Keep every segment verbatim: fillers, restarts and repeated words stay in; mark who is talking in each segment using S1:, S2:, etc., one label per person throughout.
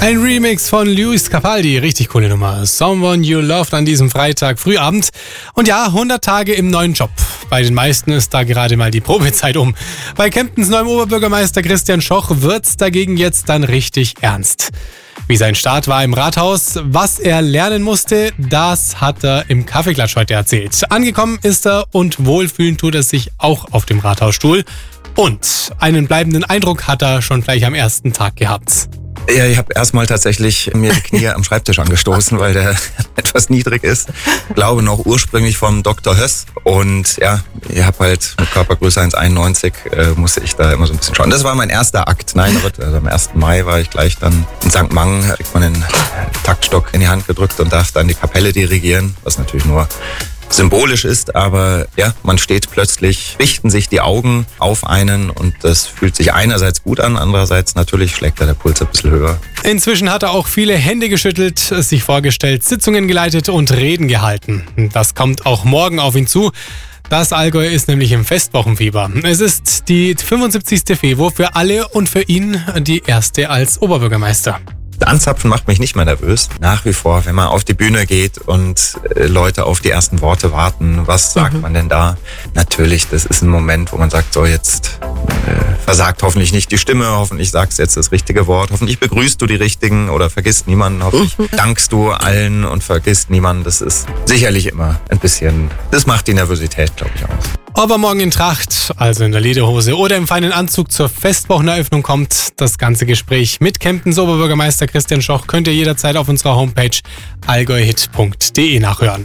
S1: Ein Remix von Luis Capaldi, richtig coole Nummer. Someone You Loved an diesem Freitag Frühabend. Und ja, hundert Tage im neuen Job. Bei den meisten ist da gerade mal die Probezeit um. Bei Kemptens neuem Oberbürgermeister Christian Schoch wird's dagegen jetzt dann richtig ernst. Wie sein Start war im Rathaus, was er lernen musste, das hat er im Kaffeeklatsch heute erzählt. Angekommen ist er und wohlfühlen tut er sich auch auf dem Rathausstuhl. Und einen bleibenden Eindruck hat er schon gleich am ersten Tag gehabt.
S2: Ja, ich habe erstmal tatsächlich mir die Knie am Schreibtisch angestoßen, weil der etwas niedrig ist. Ich glaube noch ursprünglich vom Doktor Höss. Und ja, ich habe halt mit Körpergröße eins Komma einundneunzig, äh, musste ich da immer so ein bisschen schauen. Das war mein erster Akt. Nein, aber also am ersten Mai war ich gleich dann in Sankt Mang, kriegt man den Taktstock in die Hand gedrückt und darf dann die Kapelle dirigieren, was natürlich nur symbolisch ist, aber ja, man steht plötzlich, richten sich die Augen auf einen und das fühlt sich einerseits gut an, andererseits natürlich schlägt da der Puls ein bisschen höher.
S1: Inzwischen hat er auch viele Hände geschüttelt, sich vorgestellt, Sitzungen geleitet und Reden gehalten. Das kommt auch morgen auf ihn zu. Das Allgäu ist nämlich im Festwochenfieber. Es ist die fünfundsiebzigste Fevo für alle und für ihn die erste als Oberbürgermeister.
S2: Anzapfen macht mich nicht mehr nervös. Nach wie vor, wenn man auf die Bühne geht und äh, Leute auf die ersten Worte warten, was sagt mhm. man denn da? Natürlich, das ist ein Moment, wo man sagt, so jetzt äh, versagt hoffentlich nicht die Stimme, hoffentlich sagst du jetzt das richtige Wort, hoffentlich begrüßt du die Richtigen oder vergisst niemanden, hoffentlich mhm. dankst du allen und vergisst niemanden. Das ist sicherlich immer ein bisschen, das macht die Nervosität, glaube ich, aus.
S1: Ob er morgen in Tracht, also in der Lederhose oder im feinen Anzug zur Festwocheneröffnung kommt, das ganze Gespräch mit Kemptens Oberbürgermeister Christian Schoch könnt ihr jederzeit auf unserer Homepage allgäuhit punkt de nachhören.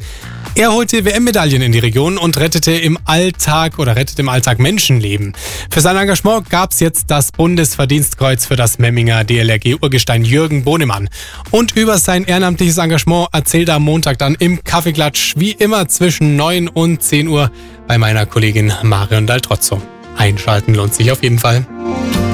S1: Er holte W M-Medaillen in die Region und rettete im Alltag oder rettet im Alltag Menschenleben. Für sein Engagement gab es jetzt das Bundesverdienstkreuz für das Memminger D L R G-Urgestein Jürgen Bohnemann. Und über sein ehrenamtliches Engagement erzählt er am Montag dann im Kaffeeklatsch, wie immer zwischen neun und zehn Uhr bei meiner Kollegin Marion Daltrozzo. Einschalten lohnt sich auf jeden Fall.